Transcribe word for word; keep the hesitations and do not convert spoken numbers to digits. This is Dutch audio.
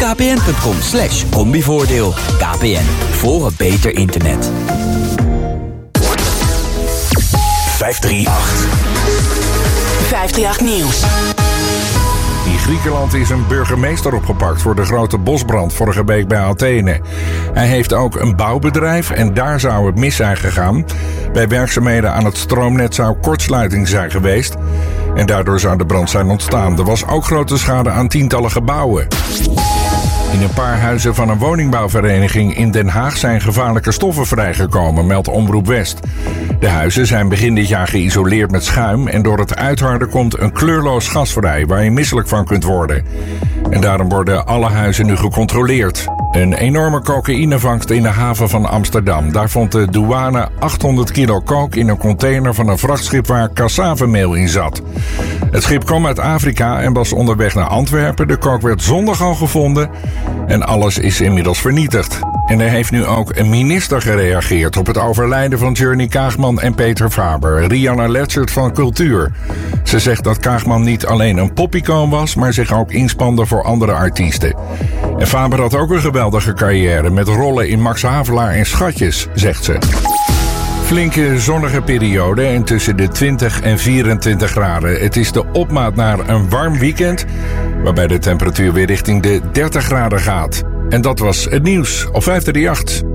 kpn.com slash combivoordeel. K P N, voor een beter internet. vijf drie acht. vijf drie acht Nieuws. In Griekenland is een burgemeester opgepakt voor de grote bosbrand vorige week bij Athene. Hij heeft ook een bouwbedrijf en daar zou het mis zijn gegaan. Bij werkzaamheden aan het stroomnet zou kortsluiting zijn geweest. En daardoor zou de brand zijn ontstaan. Er was ook grote schade aan tientallen gebouwen. In een paar huizen van een woningbouwvereniging in Den Haag zijn gevaarlijke stoffen vrijgekomen, meldt Omroep West. De huizen zijn begin dit jaar geïsoleerd met schuim en door het uitharden komt een kleurloos gas vrij waar je misselijk van kunt worden. En daarom worden alle huizen nu gecontroleerd. Een enorme cocaïnevangst in de haven van Amsterdam. Daar vond de douane achthonderd kilo coke in een container van een vrachtschip waar cassavemeel in zat. Het schip kwam uit Afrika en was onderweg naar Antwerpen. De coke werd zondag al gevonden en alles is inmiddels vernietigd. En er heeft nu ook een minister gereageerd op het overlijden van Journey Kaagman en Peter Faber. Rianna Letchert van Cultuur. Ze zegt dat Kaagman niet alleen een popicoon was, maar zich ook inspande voor andere artiesten. En Faber had ook een geweldige carrière met rollen in Max Havelaar en Schatjes, zegt ze. Flinke zonnige periode en tussen de twintig en vierentwintig graden. Het is de opmaat naar een warm weekend, waarbij de temperatuur weer richting de dertig graden gaat. En dat was het nieuws op vijf drie acht.